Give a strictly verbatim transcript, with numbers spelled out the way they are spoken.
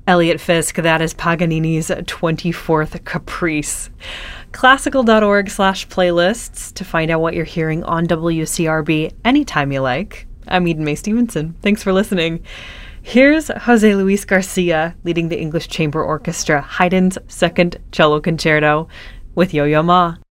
Elliot Fisk, that is Paganini's twenty-fourth Caprice. Classical.org slash playlists to find out what you're hearing on W C R B anytime you like. I'm Eden Mae Stevenson. Thanks for listening. Here's Jose Luis Garcia leading the English Chamber Orchestra, Haydn's Second Cello Concerto with Yo-Yo Ma.